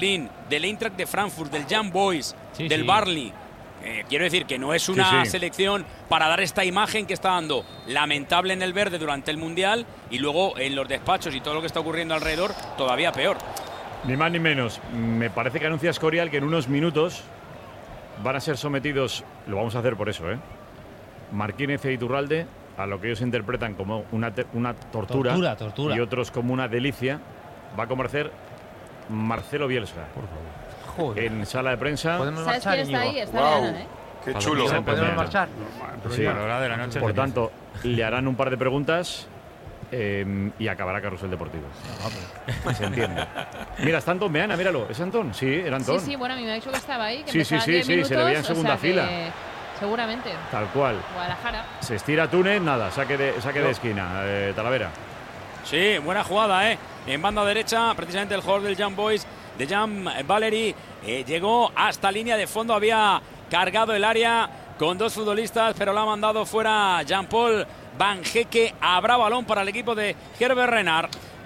del Eintracht de Frankfurt, del Young Boys, del Burnley. Quiero decir que no es una selección para dar esta imagen que está dando lamentable en el verde durante el Mundial y luego en los despachos y todo lo que está ocurriendo alrededor todavía peor. Ni más ni menos. Me parece que anuncia Escorial que en unos minutos van a ser sometidos, lo vamos a hacer por eso, Marquínez e Iturralde, a lo que ellos interpretan como una tortura. Y otros como una delicia. Va a comparecer Marcelo Bielsa. Por favor. Joder. En sala de prensa. ¿Podemos marchar? ¿Sabes quién está ahí? Está Leana, Qué chulo. ¿Podemos marchar? Sí. A la hora de la noche. Por tanto, le harán un par de preguntas y acabará Carrusel Deportivo. Se entiende. Mira, está Antón Meana, míralo. ¿Es Antón? Sí, era Antón. Sí, bueno, a mí me ha dicho que estaba ahí. Que sí, se le veía en segunda fila. Seguramente. Tal cual. Guadalajara. Se estira Túnez, nada, saque de esquina, Talavera. Sí, buena jugada, En banda derecha, precisamente el jugador del Young Boys, de Jan Valery, llegó hasta línea de fondo, había cargado el área con dos futbolistas, pero la ha mandado fuera Jean-Paul Van Hecke. Habrá balón para el equipo de Herbert Renard.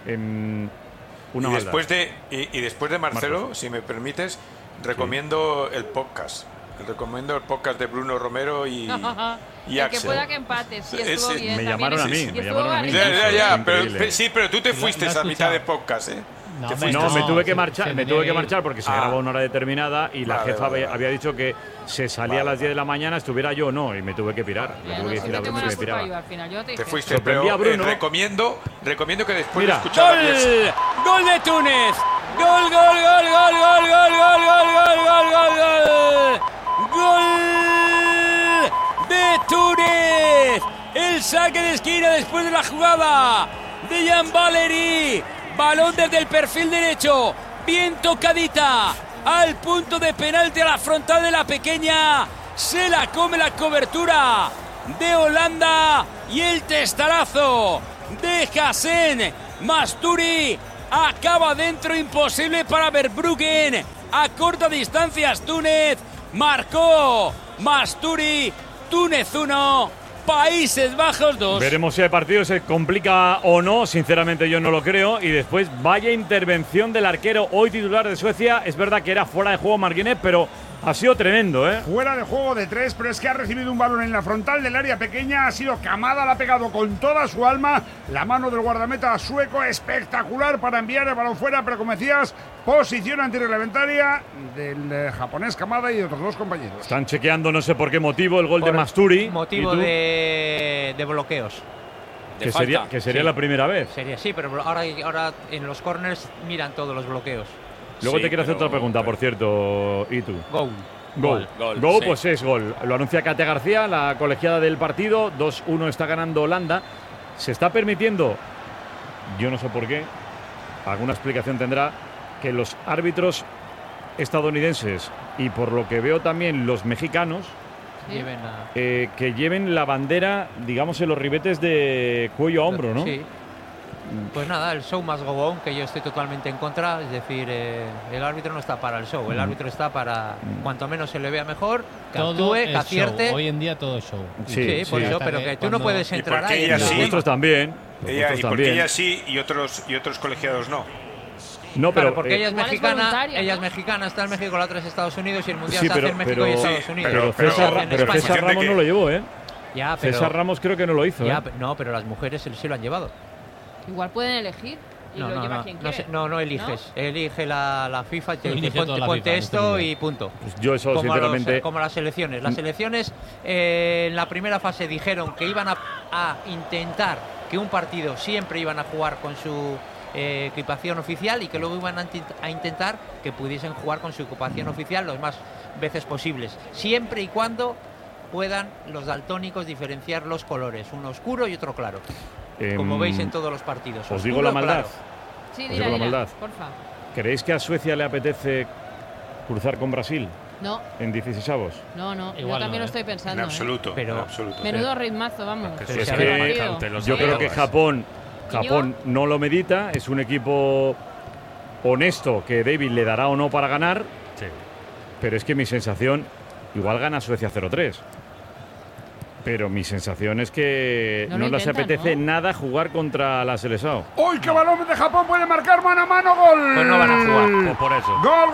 Y después de Marcelo, Marcos, si me permites, recomiendo el podcast. Recomiendo el podcast de Bruno Romero y Axel. Que pueda que empate, sí, estuvo bien. Me llamaron a mí. Pero tú te fuiste a mitad de podcast, No, me tuve que marchar porque se grabó una hora determinada y la jefa había dicho que se salía a las 10 de la mañana, estuviera yo o no, y me tuve que pirar. Me tuve que decir a Bruno que me piraba. Te fuiste, pero recomiendo que después de escuchar ¡Gol de Túnez! ¡Gol! ¡Gol de Túnez! El saque de esquina después de la jugada de Jan Valery. Balón desde el perfil derecho, bien tocadita, al punto de penalti a la frontal de la pequeña. Se la come la cobertura de Holanda y el testarazo de Hassen Masturi acaba dentro, imposible para Verbruggen. A corta distancia Túnez, marcó Masturi. Túnez 1, Países Bajos 2. Veremos si el partido se complica o no. Sinceramente yo no lo creo. Y después vaya intervención del arquero hoy titular de Suecia. Es verdad que era fuera de juego Marquinhos, pero ha sido tremendo, Fuera de juego de 3, pero es que ha recibido un balón en la frontal del área pequeña. Ha sido Kamada, la ha pegado con toda su alma. La mano del guardameta sueco espectacular para enviar el balón fuera, pero como decías, posición antirreglamentaria del japonés Kamada y de otros dos compañeros. Están chequeando, no sé por qué motivo, el gol de Masturi. Motivo de bloqueos. Que sería la primera vez. Sí, pero ahora en los corners miran todos los bloqueos. Luego te quiero hacer otra pregunta, por cierto, ¿y tú? Gol, pues es gol. Lo anuncia Katia García, la colegiada del partido. 2-1 está ganando Holanda. Se está permitiendo, yo no sé por qué, alguna explicación tendrá, que los árbitros estadounidenses y por lo que veo también los mexicanos que lleven la bandera, digamos, en los ribetes de cuello a hombro, ¿no? Sí. Pues nada, el show más go on, que yo estoy totalmente en contra. Es decir, el árbitro no está para el show, el árbitro está para, cuanto menos se le vea mejor, que actúe, que acierte. Hoy en día todo es show. Sí, por eso, pero que tú no puedes entrar ahí. Nosotros también. ¿Y por qué ella sí y otros colegiados no? No, pero porque ella es mexicana, está en México, la otra es Estados Unidos y el Mundial se hace en México y Estados Unidos. Pero César Ramos no lo llevó, César Ramos creo que no lo hizo. No, pero las mujeres sí lo han llevado. Igual pueden elegir y lo lleva quien quiere. No eliges. ¿No? Elige la FIFA y te dice ponte esto y punto. Pues yo eso, sinceramente... Como las selecciones. Las selecciones en la primera fase dijeron que iban a intentar que un partido siempre iban a jugar con su equipación oficial y que luego iban a intentar que pudiesen jugar con su equipación oficial las más veces posibles. Siempre y cuando puedan los daltónicos diferenciar los colores, uno oscuro y otro claro. Como veis en todos los partidos. Os digo la maldad. Claro. Sí, dila, porfa. ¿Creéis que a Suecia le apetece cruzar con Brasil? No. ¿En 16avos? No. Yo también lo estoy pensando. En absoluto. En absoluto. Menudo ritmazo, vamos. Es que yo creo que Japón no lo medita. Es un equipo honesto que David le dará o no para ganar. Sí. Pero es que mi sensación, igual gana Suecia 0-3. Pero mi sensación es que no les apetece nada jugar contra la Seleção. ¡Uy, qué balón de Japón puede marcar mano a mano! ¡Gol! Pues no van a jugar. Por eso. ¡Gol!